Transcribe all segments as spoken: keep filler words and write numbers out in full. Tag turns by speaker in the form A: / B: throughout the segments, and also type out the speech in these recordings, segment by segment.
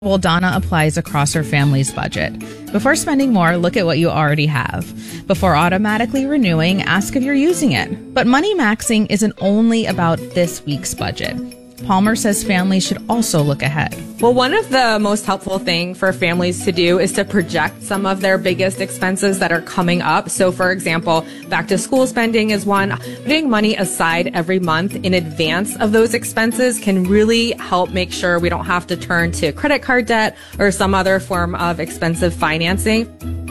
A: Well, Donna applies across her family's budget. Before spending more, look at what you already have. Before automatically renewing, ask if you're using it. But money maxing isn't only about this week's budget. Palmer says families should also look ahead.
B: Well, one of the most helpful things for families to do is to project some of their biggest expenses that are coming up. So, for example, back to school spending is one. Putting money aside every month in advance of those expenses can really help make sure we don't have to turn to credit card debt or some other form of expensive financing.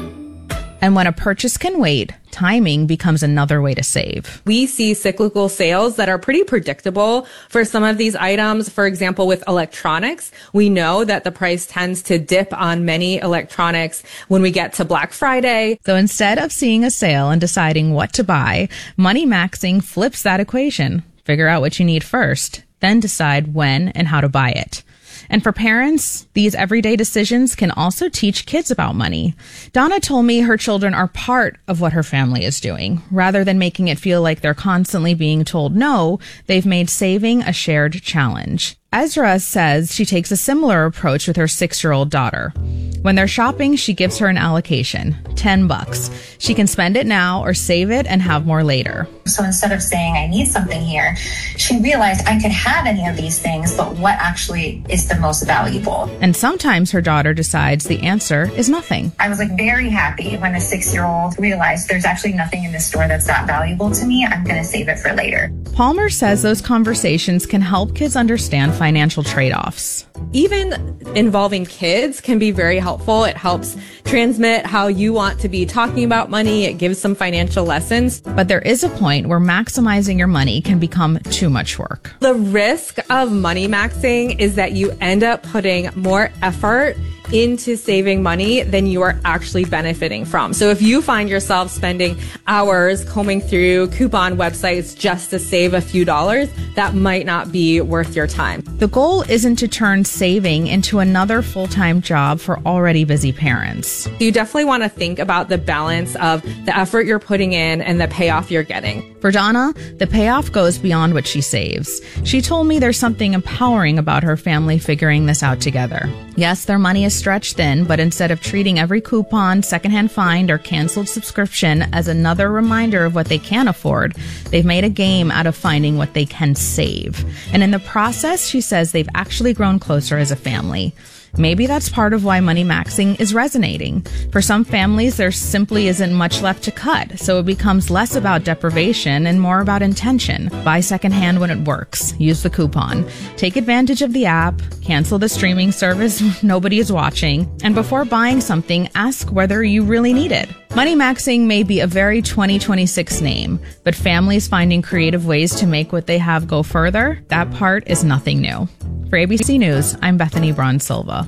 A: And when a purchase can wait, timing becomes another way to save.
B: We see cyclical sales that are pretty predictable for some of these items. For example, with electronics, we know that the price tends to dip on many electronics when we get to Black Friday.
A: So instead of seeing a sale and deciding what to buy, money maxing flips that equation. Figure out what you need first, then decide when and how to buy it. And for parents, these everyday decisions can also teach kids about money. Donna told me her children are part of what her family is doing. Rather than making it feel like they're constantly being told no, they've made saving a shared challenge. Ezra says she takes a similar approach with her six-year-old daughter. When they're shopping, she gives her an allocation, ten bucks. She can spend it now or save it and have more later.
C: So instead of saying, I need something here, she realized I could have any of these things, but what actually is the most valuable?
A: And sometimes her daughter decides the answer is nothing.
C: I was like very happy when a six-year-old realized there's actually nothing in this store that's that valuable to me. I'm going to save it for later.
A: Palmer says those conversations can help kids understand financial trade-offs.
B: Even involving kids can be very helpful. It helps transmit how you want to be talking about money. It gives some financial lessons.
A: But there is a point where maximizing your money can become too much work.
B: The risk of money maxing is that you end up putting more effort into saving money than you are actually benefiting from. So if you find yourself spending hours combing through coupon websites just to save a few dollars, that might not be worth your time.
A: The goal isn't to turn saving into another full-time job for already busy parents.
B: You definitely want to think about the balance of the effort you're putting in and the payoff you're getting.
A: For Donna, the payoff goes beyond what she saves. She told me there's something empowering about her family figuring this out together. Yes, their money is stretched thin, but instead of treating every coupon, secondhand find, or canceled subscription as another reminder of what they can afford, they've made a game out of finding what they can save. And in the process, she says they've actually grown closer as a family. Maybe that's part of why money maxing is resonating. For some families, there simply isn't much left to cut, so it becomes less about deprivation and more about intention. Buy secondhand when it works. Use the coupon. Take advantage of the app. Cancel the streaming service when nobody is watching. And before buying something, ask whether you really need it. Money maxing may be a very twenty twenty-six name, but families finding creative ways to make what they have go further, that part is nothing new. For A B C News, I'm Bethany Braun-Silva.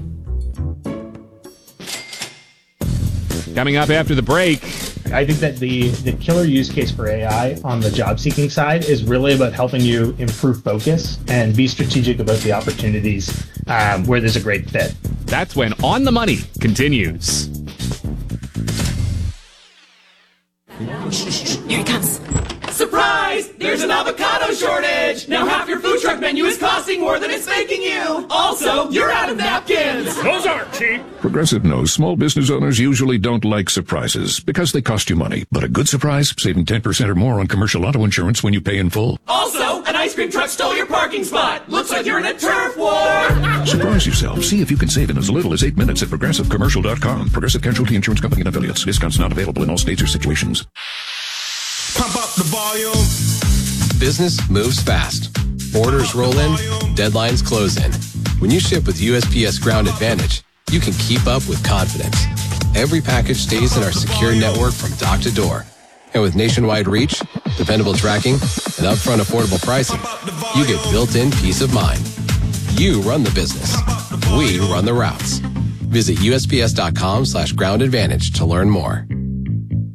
D: Coming up after the break.
E: I think that the, the killer use case for A I on the job seeking side is really about helping you improve focus and be strategic about the opportunities um, where there's a great fit.
D: That's when On the Money continues.
F: Here he comes. Surprise! There's an avocado shortage! Now half your food truck menu is costing more than it's making you! Also, you're out of napkins!
G: Those aren't cheap! Progressive knows small business owners usually don't like surprises because they cost you money. But a good surprise, saving ten percent or more on commercial auto insurance when you pay in full.
F: Also, an ice cream truck stole your parking spot! Looks like you're in a turf war!
G: Surprise yourself. See if you can save in as little as eight minutes at progressive commercial dot com. Progressive Casualty Insurance Company and affiliates. Discounts not available in all states or situations.
H: Pump up the volume.
I: Business moves fast. Orders roll in, deadlines close in. When you ship with U S P S Ground Advantage, you can keep up with confidence. Every package stays in our secure network from dock to door. And with nationwide reach, dependable tracking, and upfront affordable pricing, you get built-in peace of mind. You run the business. We run the routes. Visit U S P S dot com slash ground advantage to learn more.